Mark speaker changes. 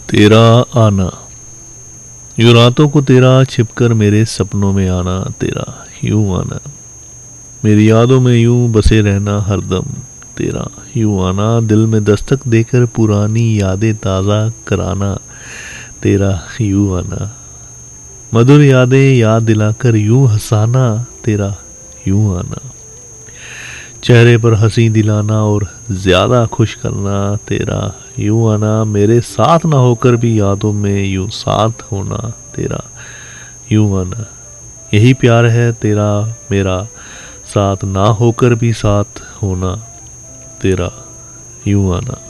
Speaker 1: तेरा आना। यूं रातों को तेरा छिपकर मेरे सपनों में आना, तेरा यूं आना। मेरी यादों में यूं बसे रहना हरदम, तेरा यूं आना। दिल में दस्तक देकर पुरानी यादें ताज़ा कराना, तेरा यूं आना। मधुर यादें याद दिलाकर यूं हंसाना, तेरा यूं आना। चेहरे पर हंसी दिलाना और ज्यादा खुश करना, तेरा यूं आना। मेरे साथ ना होकर भी यादों में यूं साथ होना, तेरा यूं आना। यही प्यार है तेरा मेरा, साथ ना होकर भी साथ होना, तेरा यूं आना।